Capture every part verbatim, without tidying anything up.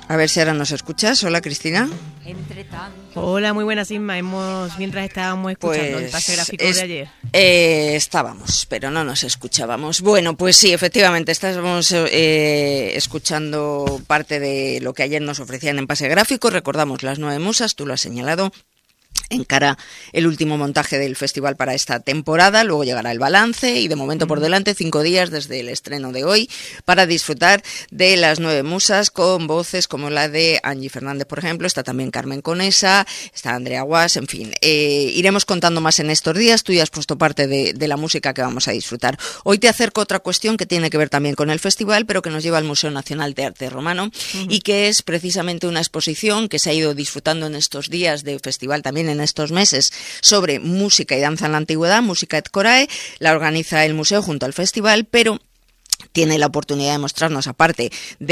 A ver si ahora nos escuchas. Hola, Cristina. Hola, muy buenas, Inma. Hemos, mientras estábamos escuchando pues el pase gráfico es, de ayer. Eh, estábamos, pero no nos escuchábamos. Bueno, pues sí, efectivamente, estábamos eh, escuchando parte de lo que ayer nos ofrecían en pase gráfico. Recordamos las nueve musas, tú lo has señalado. Encara el último montaje del festival para esta temporada, luego llegará el balance y de momento por delante cinco días desde el estreno de hoy para disfrutar de las nueve musas con voces como la de Angie Fernández, por ejemplo. Está también Carmen Conesa, está Andrea Guas, en fin. Eh, iremos contando más en estos días. Tú ya has puesto parte de, de la música que vamos a disfrutar. Hoy te acerco otra cuestión que tiene que ver también con el festival, pero que nos lleva al Museo Nacional de Arte Romano uh-huh. y que es precisamente una exposición que se ha ido disfrutando en estos días de festival, también en en estos meses, sobre música y danza en la antigüedad, Música et Corae. La organiza el museo junto al festival, pero tiene la oportunidad de mostrarnos, aparte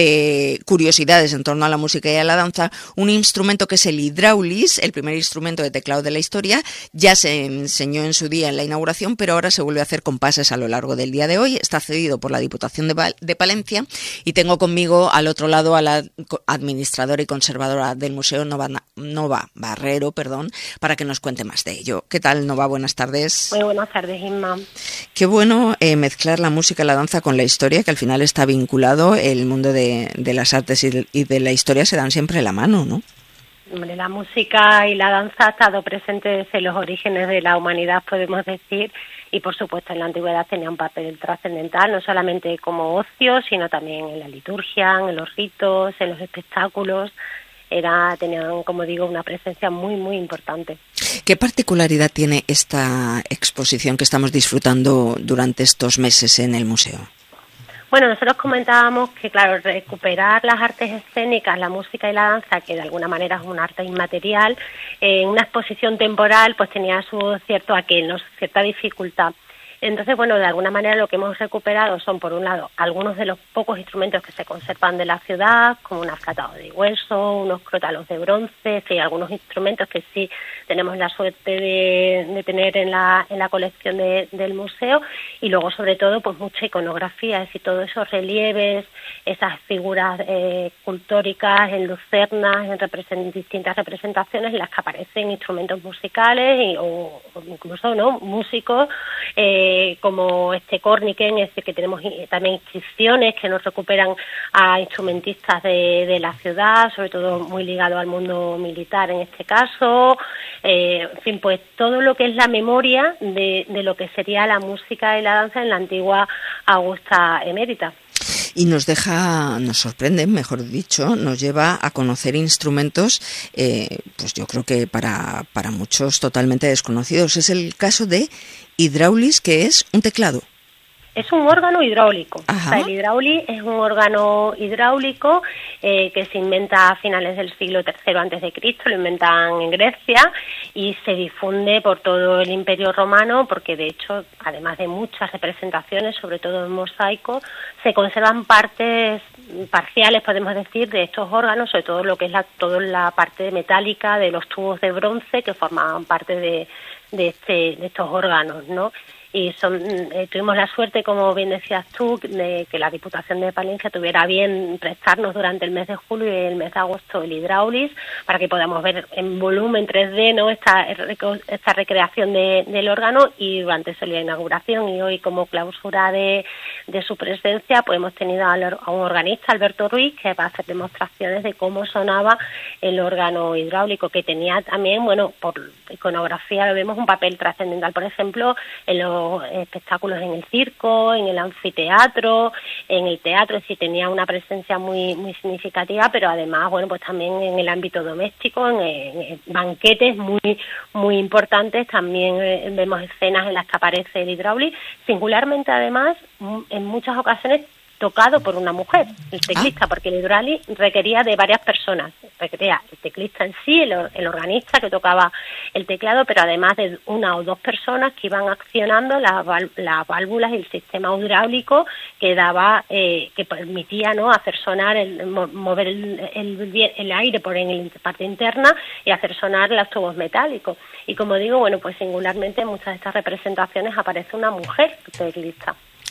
de curiosidades en torno a la música y a la danza, un instrumento que es el hidráulis, el primer instrumento de teclado de la historia. Ya se enseñó en su día en la inauguración, pero ahora se vuelve a hacer con pases a lo largo del día de hoy. Está cedido por la Diputación de, Val- de Palencia y tengo conmigo al otro lado a la administradora y conservadora del museo, Nova, Nova Barrero, perdón, para que nos cuente más de ello. ¿Qué tal, Nova? Buenas tardes. Muy buenas tardes, Inma. Qué bueno eh, mezclar la música y la danza con la historia. Historia, que al final está vinculado, el mundo de, de las artes y de, y de la historia se dan siempre la mano, ¿no? Hombre, la música y la danza ha estado presente desde los orígenes de la humanidad, podemos decir, y por supuesto en la antigüedad tenía un papel trascendental, no solamente como ocio, sino también en la liturgia, en los ritos, en los espectáculos. Era, tenían, como digo, una presencia muy, muy importante. ¿Qué particularidad tiene esta exposición que estamos disfrutando durante estos meses en el museo? Bueno, nosotros comentábamos que, claro, recuperar las artes escénicas, la música y la danza, que de alguna manera es un arte inmaterial, en eh, una exposición temporal, pues tenía su cierto aquel, ¿no? Cierta dificultad. Entonces, bueno, de alguna manera lo que hemos recuperado son, por un lado, algunos de los pocos instrumentos que se conservan de la ciudad, como un aflatado de hueso, unos crótalos de bronce, y algunos instrumentos que sí tenemos la suerte de, de tener en la, en la colección de, del museo, y luego, sobre todo, pues mucha iconografía, es decir, todos esos relieves, esas figuras eh, escultóricas en lucernas, en represent- distintas representaciones en las que aparecen instrumentos musicales y, o, o incluso, ¿no?, músicos, eh, como este Corniken, este que tenemos también inscripciones que nos recuperan a instrumentistas de, de la ciudad, sobre todo muy ligado al mundo militar en este caso, eh, en fin, pues todo lo que es la memoria de, de lo que sería la música y la danza en la antigua Augusta Emérita. Y nos deja, nos sorprende, mejor dicho, nos lleva a conocer instrumentos, eh, pues yo creo que para, para muchos totalmente desconocidos. Es el caso de hidráulis, que es un teclado. Es un órgano hidráulico. Ajá. O sea, el hidráulis es un órgano hidráulico eh, que se inventa a finales del siglo tercero antes de Cristo, lo inventan en Grecia y se difunde por todo el Imperio Romano porque, de hecho, además de muchas representaciones, sobre todo en mosaico, se conservan partes parciales, podemos decir, de estos órganos, sobre todo lo que es la, toda la parte metálica de los tubos de bronce que formaban parte de, de, este, de estos órganos, ¿no? Y son, eh, tuvimos la suerte, como bien decías tú, de que la Diputación de Palencia tuviera bien prestarnos durante el mes de julio y el mes de agosto el hidráulis para que podamos ver en volumen tres D, ¿no?, esta, esta recreación de, del órgano, y durante su inauguración y hoy como clausura de, de su presencia pues hemos tenido a un organista, Alberto Ruiz, que va a hacer demostraciones de cómo sonaba el órgano hidráulico, que tenía también, bueno, por iconografía lo vemos, un papel trascendental, por ejemplo, en los espectáculos en el circo, en el anfiteatro, en el teatro, es decir, tenía una presencia muy muy significativa, pero además, bueno, pues también en el ámbito doméstico, en, en banquetes muy muy importantes, también eh, vemos escenas en las que aparece el hidráulis, singularmente además, en muchas ocasiones tocado por una mujer, el teclista, ah. porque el hidráulis requería de varias personas, requería el teclista en sí, el, el organista que tocaba el teclado, pero además de una o dos personas que iban accionando las, las válvulas y el sistema hidráulico que daba, eh, que permitía, ¿no?, hacer sonar, el, mover el, el, el aire por en la parte interna y hacer sonar los tubos metálicos. Y como digo, bueno, pues singularmente en muchas de estas representaciones aparece una mujer teclista.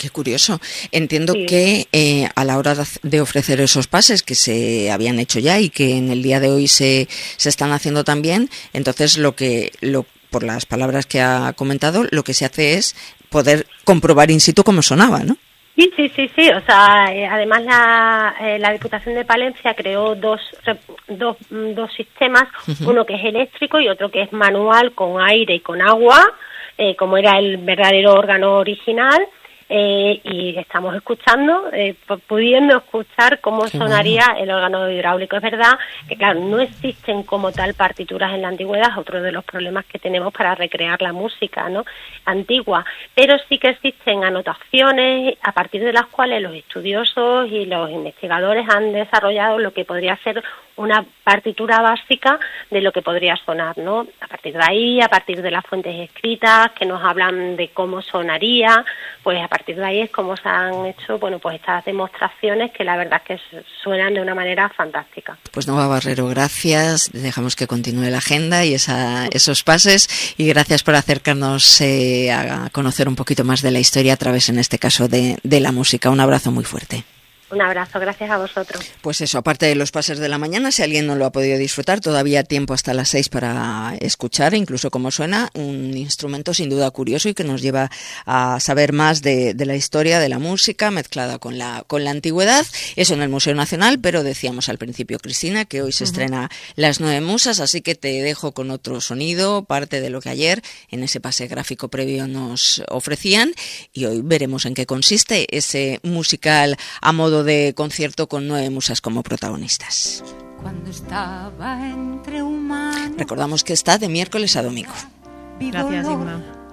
Qué curioso. Entiendo Sí. que eh, a la hora de ofrecer esos pases que se habían hecho ya y que en el día de hoy se, se están haciendo también, entonces lo que, lo, por las palabras que ha comentado, lo que se hace es poder comprobar in situ cómo sonaba, ¿no? Sí, sí, sí, sí. O sea, eh, además la, eh, la Diputación de Palencia creó dos, dos, dos sistemas, uh-huh. uno que es eléctrico y otro que es manual con aire y con agua, eh, como era el verdadero órgano original. Eh, y estamos escuchando, eh, pudiendo escuchar cómo Qué sonaría bueno. el órgano hidráulico. Es verdad que, claro, no existen como tal partituras en la antigüedad, otro de los problemas que tenemos para recrear la música, ¿no?, antigua, pero sí que existen anotaciones a partir de las cuales los estudiosos y los investigadores han desarrollado lo que podría ser una partitura básica de lo que podría sonar, ¿no? A partir de ahí, a partir de las fuentes escritas que nos hablan de cómo sonaría, pues a partir de ahí es como se han hecho, bueno, pues estas demostraciones que la verdad es que suenan de una manera fantástica. Pues Nova Barrero, gracias. Dejamos que continúe la agenda y esa, esos pases, y gracias por acercarnos eh, a conocer un poquito más de la historia a través, en este caso, de, de la música. Un abrazo muy fuerte. Un abrazo, gracias a vosotros. Pues eso, aparte de los pases de la mañana, si alguien no lo ha podido disfrutar, todavía tiempo hasta las seis para escuchar, incluso cómo suena, un instrumento sin duda curioso y que nos lleva a saber más de, de la historia de la música mezclada con la con la antigüedad. Eso en el Museo Nacional, pero decíamos al principio, Cristina, que hoy se uh-huh. estrena Las Nueve Musas, así que te dejo con otro sonido, parte de lo que ayer en ese pase gráfico previo nos ofrecían, y hoy veremos en qué consiste ese musical a modo de concierto con nueve musas como protagonistas. Cuando estaba entre humanos, recordamos que está de miércoles a domingo. Gracias, Inma.